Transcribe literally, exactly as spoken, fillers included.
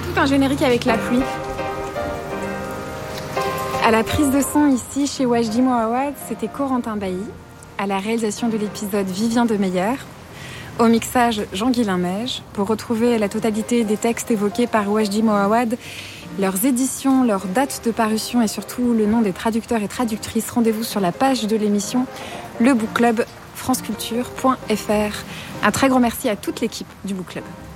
tout un générique avec la pluie. À la prise de son ici chez Wajdi Mouawad, c'était Corentin Bailly. À la réalisation de l'épisode, Vivien Demeyer. Au mixage, Jean-Guilain Meige. Pour retrouver la totalité des textes évoqués par Wajdi Mouawad, leurs éditions, leurs dates de parution et surtout le nom des traducteurs et traductrices, rendez-vous sur la page de l'émission le book club franceculture point f r. Un très grand merci à toute l'équipe du Book Club.